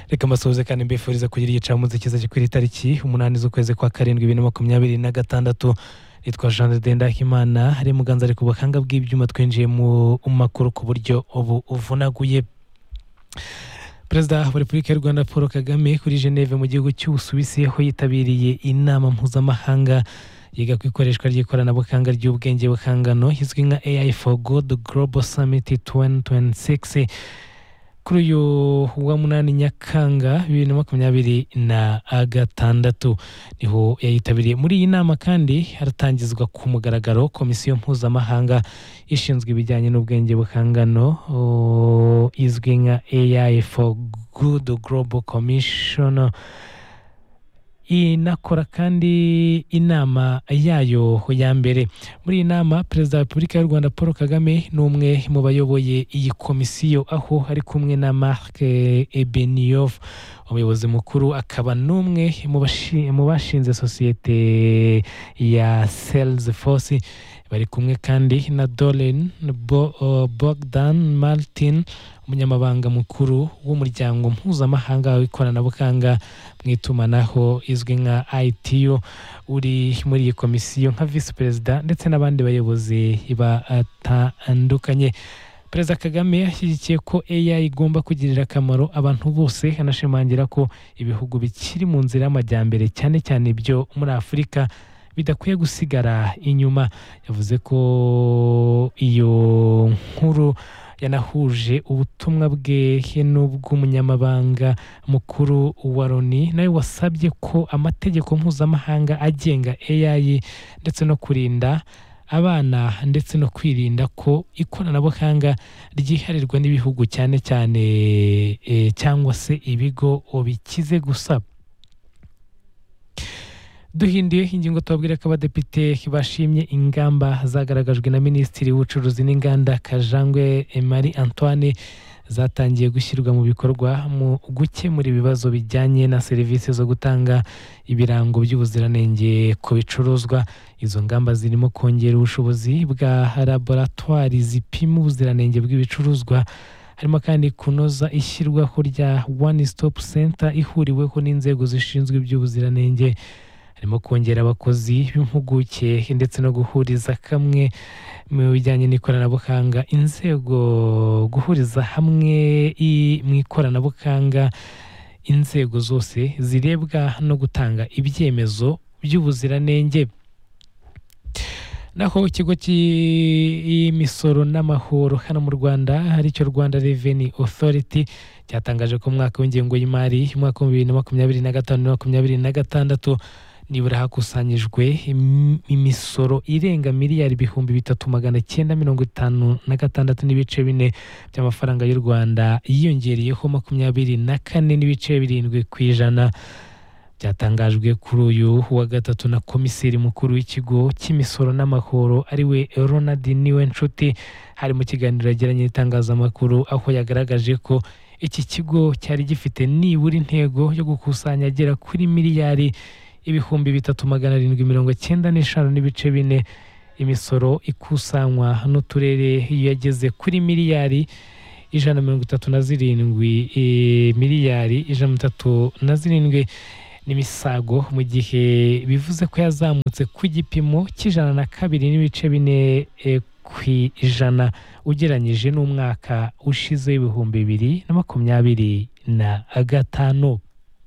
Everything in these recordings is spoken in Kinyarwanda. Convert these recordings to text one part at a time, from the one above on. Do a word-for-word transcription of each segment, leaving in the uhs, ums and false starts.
reka mbasuhuze kandi mbifuriza kugira igicamunsi cyiza cyo kuri tariki umunani z'ukwezi kwa karindwi bibiri na makumyabiri na gatandatu. Nitwa Jean de Ndahimana, hari muganza ari ku bakanga bw'ibyuma twinjiye mu makuru ku buryo ubu uvunaguye. Perezida wa Repubulika y'u Rwanda Paul Kagame kuri Geneve mu gihugu cy'Ubusuwisi aho yitabiriye inama mpuzamahanga yiga ku ikoreshwa ry'ikoranabuhanga ry'ubwenge buhangano izwi nka A I for Good Global Summit twenty twenty-six. Kuri uyu wa munani Nyakanga bibiri na makumyabiri na gatandatu niho yayitabiriye. Muri iyi nama kandi haratangizwa ku mugaragaro komisiyo mpuzamahanga ishinzwe ibijyanye n'ubwenge buhangano izwi nka A I for Good Global Commission. Inakora kandi inama yayo ya mbere. Muri iyi nama Perezida wa Repubulika y'u Rwanda Paul Kagame ni umwe mu bayoboye iyi komisiyo aho ari kumwe na Marc Ebenioff umuyobozi mukuru, akaba n'umwe mu bashinze sosiyete ya Salesforce. Bari kumwe kandi na Dolen Bogdan Martin umunyamabanga mukuru w'umuryango mpuzamahanga w'ikoranabuhanga mu itumanaho izwi nka I T U uri muri iyi komisiyo nka Vice Perezida ndetse n'abandi bayobozi batandukanye. Perezida Kagame yashyigikiye ko A I igomba kugirira akamaro abantu bose, anashimangira ko ibihugu bikiri mu nzira y'amajyambere cyane cyane ibyo muri Afurika bidakwiye gusigara inyuma. Yavuze ko iyo nkuru yanahuje ubutumwa bwe n'ubw'umunyamabanga mukuru wa Loni nawe wasabye ko amategeko mpuzamahanga agenga A I ndetse no kurinda abana ndetse no kwirinda ko ikoranabuhanga ryiharirwa n'ibihugu cyane cyane e, cyangwa se ibigo bikize gusa. Duhinduye ingingo tubabwira ko abadepite bashimye ingamba zagaragajwe na Minisitiri w'Ubucuruzi n'Inganda Kajangwe Marie Antoine zatangiye gushyirwa mu bikorwa mu gukemura ibibazo bijyanye na serivisi zo gutanga ibirango by'ubuziranenge ku bicuruzwa. Izo ngamba zirimo kongera ubushobozi bwa laboratwari zipima ubuziranenge bw'ibicuruzwa, harimo kandi kunoza ishyirwaho rya One Stop Center ihuriweho n'inzego zishinzwe iby'ubuziranenge, harimo kongera abakozi b'impuguke ndetse no guhuriza kamwe mu bijyanye n'ikoranabuhanga inzego guhuriza hamwe mu ikoranabuhanga inzego zose zirebwa no gutanga ibyemezo by'ubuziranenge. Naho ikigo cy'imisoro n'amahoro hano mu Rwanda haricyo Rwanda Revenue Authority cyatangaje ko mu mwaka w'ingengo y'imari umwaka wa bibiri na makumyabiri na gatanu na makumyabiri na gatandatu nibura hakusanyijwe imisoro irenga miliyari ibihumbi bitatu magana cyenda mirongo itanu na gatandatu n'ibice bine by'amafaranga y'u Rwanda, yiyongereyeho makumyabiri na kane n'ibice birindwi ku ijana. Byatangajwe kuri uyu wa gatatu na komiseri mukuru w'ikigo cy'imisoro n'amahoro ariwe Ronald Niwenshuti, hari mu kiganiro yagiranye n'itangazamakuru aho yagaragaje ko iki kigo cyari gifite nibura intego yo gukusanya agera kuri miliyari ibihumbi bitatu magana arindwi mirongo cyenda n'eshanu n'ibice bine. Imisoro ikusanywa n'uturere yageze kuri miliyari ijana mirongo itatu na zirindwi e, miliyari ijana itatu na zirindwi n'imisago, mu gihe bivuze ko yazamutse ku gipimo cy'ijana na kabiri n'ibice bine e, ku ijana ugereranyije n'umwaka ushize w'ibihumbi bibiri na makumyabiri na gatanu.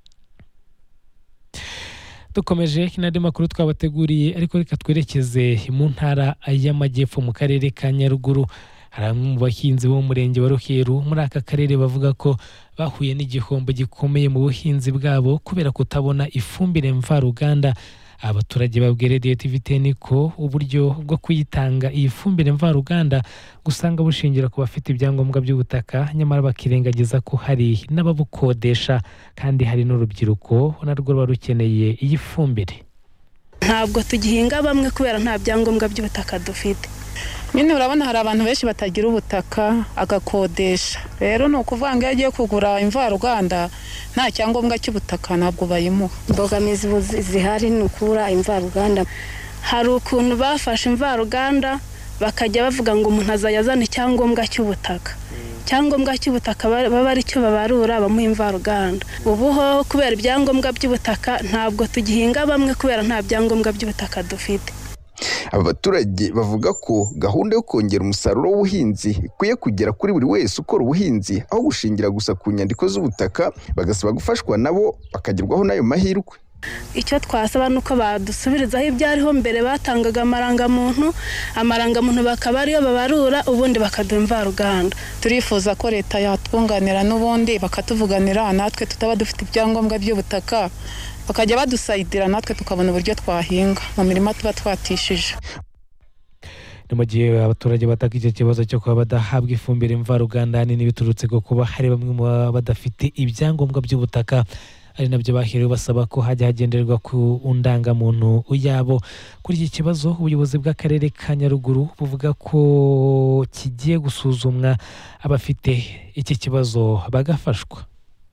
Dukomeje n'andi makuru twabateguriye, ariko reka twerekeze mu ntara y'Amajyepfo mu karere ka Nyaruguru. Hari mu bahinzi bo mu murenge wa Ruheru muri aka karere bavuga ko bahuye n'igihombo gikomeye mu buhinzi bwabo kubera kutabona ifumbire mvaruganda. Abaturage babwire D T V ten ko uburyo bwo kuyitanga iyi fumbire mvaruganda gusanga bushingira ku bafite ibyangombwa by'ubutaka, nyamara bakirengagiza ko hari n'ababukodesha kandi hari n'urubyiruko narwo ruba rukeneye iyi fumbire. Ntabwo tugihinga bamwe kubera nta byangombwa by'ubutaka dufite. Nyine urabona hari abantu benshi batagira ubutaka agakodesha. Rero no kuvuga ngo yagiye kugura imvaruganda nta cyangombwa cy'ubutaka ntabwo bayimuha. Imbogamizi zihari ni ukura imvaruganda. Hari ukuntu bafashe imvaruganda bakajya bavuga ngo umuntu azayazana icyangombwa cy'ubutaka. cyangombwa cy'ubutaka baba ari cyo babarura bamuha imvaruganda. Ubu ho kubera ibyangombwa by'ubutaka ntabwo tugihinga bamwe kubera nta byangombwa by'ubutaka dufite. Aba baturage bavuga ko gahunda yo kongera umusaruro w'ubuhinzi ikwiye kugera kuri buri wese ukora ubuhinzi aho gushingira gusa ku nyandiko z'ubutaka, bagasaba gufashwa nabo bakagerwaho n'ayo mahirwe. Icyo twasaba nuko badusubirizaho ibyariho mbere batangaga amarangamuntu amarangamuntu bakaba ariyo babarura ubundi bakaduha imvaruganda. Turifuza ko leta yatwunganira n'ubundi bakatuvuganira natwe tutaba dufite ibyangombwa by'ubutaka, bakajya badusayidira natwe tukabona uburyo twahinga mu mirima tuba twatishije. Ni mu gihe abaturage bataka icyo kibazo cyo kuba badahabwa ifumbire mvaruganda n'ibiturutse ko kuba hari bamwe mu badafite ibyangombwa by'ubutaka, ari nabyo baherewe basaba ko hajya hagenderwa ku ndangamuntu yabo. Kuri iki kibazo ubuyobozi bw'akarere ka Nyaruguru buvuga ko kigiye gusuzumwa abafite iki kibazo bagafashwa.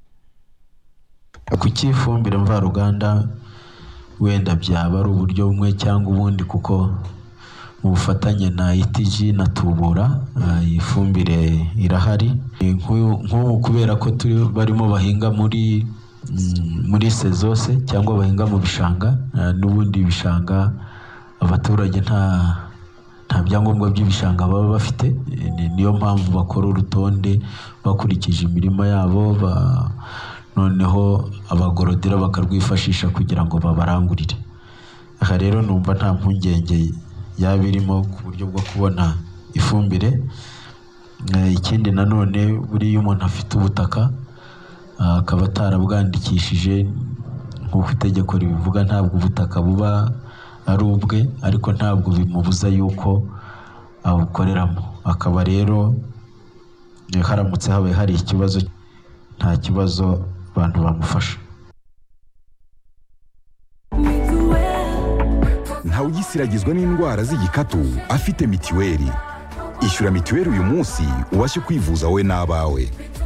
Ku cy'ifumbire mvaruganda wenda byaba ari uburyo bumwe cyangwa ubundi, kuko mu bufatanye na I T G na Tubura ifumbire irahari. Nk'ubu kubera ko barimo bahinga muri muri sezose cyangwa bahinga mu bishanga, n'ubundi bishanga abaturage nta nta byangombwa by'ibishanga baba bafite, niyo mpamvu bakora urutonde bakurikije imirima yabo, noneho abagorodera bakarwifashisha kugira ngo babarangurire. Aha rero numva nta mpungenge yaba irimo ku buryo bwo kubona ifumbire. Ikindi nanone buriya umuntu afite ubutaka akaba atarabwandikishije nk'uko itegeko ribivuga, ntabwo ubutaka buba ari ubwe, ariko ntabwo bimubuza yuko abukoreramo. Akaba rero haramutse habaye hari ikibazo, nta kibazo abantu bamufasha. Ntawugisiragizwa n'indwara z'igikatu afite mitiweli. Ishyura mitiweli uyu munsi ubashe kwivuza wowe n'abawe.